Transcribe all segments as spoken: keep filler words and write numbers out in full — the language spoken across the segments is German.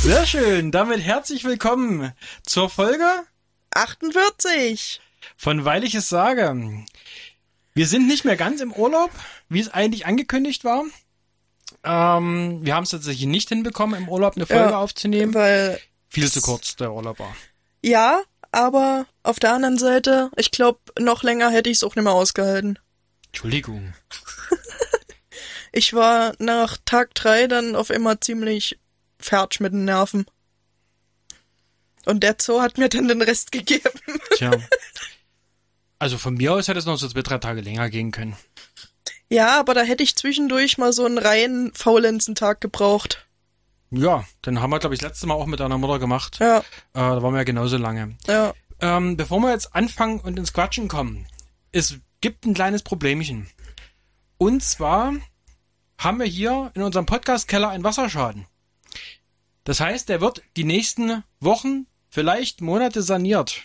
Sehr schön, damit herzlich willkommen zur Folge achtundvierzig von Weil ich es sage. Wir sind nicht mehr ganz im Urlaub, wie es eigentlich angekündigt war. Ähm, wir haben es tatsächlich nicht hinbekommen, im Urlaub eine Folge ja, aufzunehmen. Weil Viel zu kurz der Urlaub war. Ja, aber auf der anderen Seite, ich glaube, noch länger hätte ich es auch nicht mehr ausgehalten. Entschuldigung. Ich war nach Tag drei dann auf einmal ziemlich fertig mit den Nerven. Und der Zoo hat mir dann den Rest gegeben. Tja. Also von mir aus hätte es noch so zwei, drei Tage länger gehen können. Ja, aber da hätte ich zwischendurch mal so einen reinen Faulenzentag gebraucht. Ja, den haben wir, glaube ich, das letzte Mal auch mit deiner Mutter gemacht. Ja. Äh, da waren wir ja genauso lange. Ja. Ähm, bevor wir jetzt anfangen und ins Quatschen kommen, es gibt ein kleines Problemchen. Und zwar haben wir hier in unserem Podcast-Keller einen Wasserschaden. Das heißt, der wird die nächsten Wochen, vielleicht Monate saniert.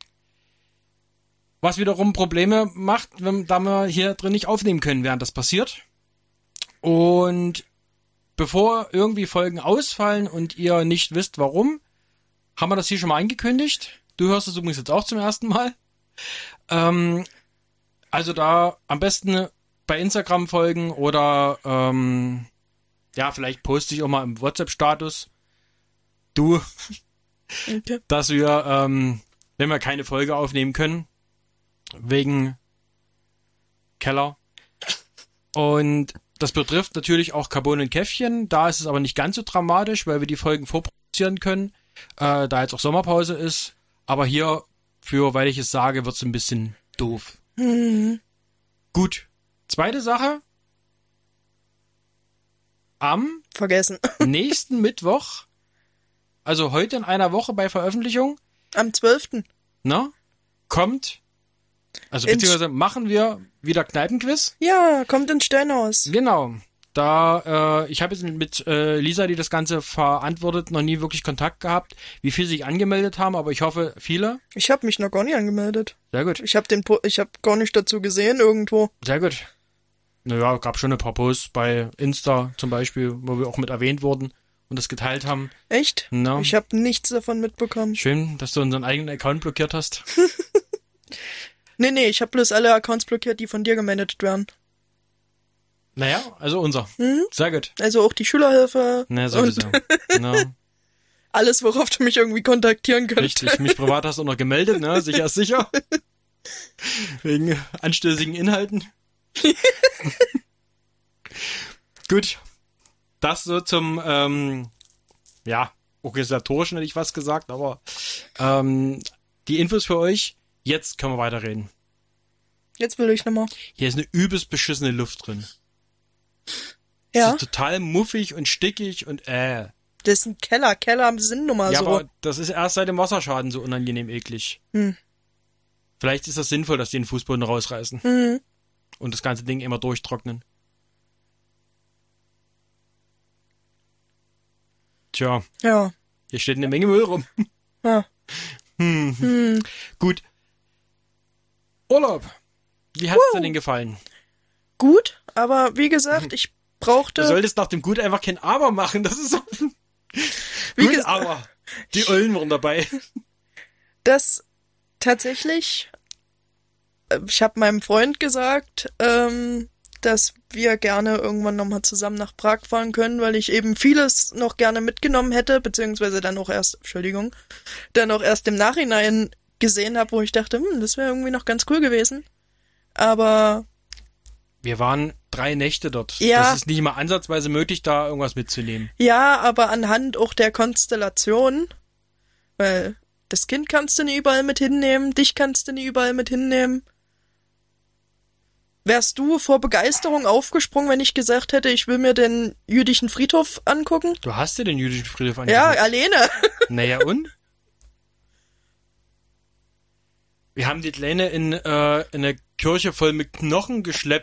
Was wiederum Probleme macht, wenn, da wir hier drin nicht aufnehmen können, während das passiert. Und bevor irgendwie Folgen ausfallen und ihr nicht wisst, warum, haben wir das hier schon mal angekündigt. Du hörst es übrigens jetzt auch zum ersten Mal. Ähm, also da am besten bei Instagram folgen oder ähm, ja, vielleicht poste ich auch mal im WhatsApp-Status, du, Okay. dass wir, ähm, wenn wir keine Folge aufnehmen können, wegen Keller. Und das betrifft natürlich auch Carbon und Käffchen. Da ist es aber nicht ganz so dramatisch, weil wir die Folgen vorproduzieren können, äh, da jetzt auch Sommerpause ist. Aber hier, für weil ich es sage, wird es ein bisschen doof. Mhm. Gut. Zweite Sache. Am Vergessen. nächsten Mittwoch, also heute in einer Woche bei Veröffentlichung, Am zwölften ne, kommt, also Ins- beziehungsweise machen wir wieder Kneipenquiz. Ja, kommt ins Steinhaus. Genau. Da, äh, ich habe jetzt mit äh, Lisa, die das Ganze verantwortet, noch nie wirklich Kontakt gehabt, wie viele sich angemeldet haben, aber ich hoffe, viele. Ich habe mich noch gar nicht angemeldet. Sehr gut, Ich habe den, Po- ich habe gar nicht dazu gesehen irgendwo. sehr gut. Naja, gab schon ein paar Posts bei Insta zum Beispiel, wo wir auch mit erwähnt wurden und das geteilt haben. Echt? Na, Ich habe nichts davon mitbekommen. schön, dass du unseren eigenen Account blockiert hast. Nee, nee, ich habe bloß alle Accounts blockiert, die von dir gemanagt werden. Naja, also unser. Mhm. Sehr gut. Also auch die Schülerhilfe Na, und sowieso. Na, alles, worauf du mich irgendwie kontaktieren könntest. richtig. Mich privat hast du auch noch gemeldet, ne? Sicher ist sicher. Wegen anstößigen Inhalten. Gut. Das so zum, ähm, ja, organisatorischen hätte ich was gesagt, aber ähm, die Infos für euch. Jetzt können wir weiterreden. Jetzt will ich nochmal. Hier ist eine übelst beschissene Luft drin. Ja, Es ist total muffig und stickig und äh. das ist ein Keller. Keller sind nun mal Ja, so. aber das ist erst seit dem Wasserschaden so unangenehm eklig. Hm. Vielleicht ist das sinnvoll, dass die den Fußboden rausreißen Mhm. und das ganze Ding immer durchtrocknen. Tja, Ja. hier steht eine Menge Müll rum. Ja. Hm. Hm. Gut. Urlaub. Wie hat's Woo. dir denn gefallen? Gut, aber wie gesagt, ich Du brauchte. solltest nach dem Gut einfach kein Aber machen. Das ist so. Wie Gut, ges- aber. Die Eulen waren dabei. Das tatsächlich, äh, ich habe meinem Freund gesagt, ähm, dass wir gerne irgendwann nochmal zusammen nach Prag fahren können, weil ich eben vieles noch gerne mitgenommen hätte, beziehungsweise dann auch erst, Entschuldigung, dann auch erst im Nachhinein gesehen habe, wo ich dachte, hm, das wäre irgendwie noch ganz cool gewesen. Aber Wir waren drei Nächte dort. Ja. Das ist nicht mal ansatzweise möglich, da irgendwas mitzunehmen. ja, aber anhand auch der Konstellation, weil das Kind kannst du nie überall mit hinnehmen, dich kannst du nie überall mit hinnehmen. Wärst du vor Begeisterung aufgesprungen, wenn ich gesagt hätte, ich will mir den jüdischen Friedhof angucken? Du hast dir den jüdischen Friedhof Ja, angeguckt. alleine. Naja, und? Wir haben die Kleine in, äh, in eine Kirche voll mit Knochen geschleppt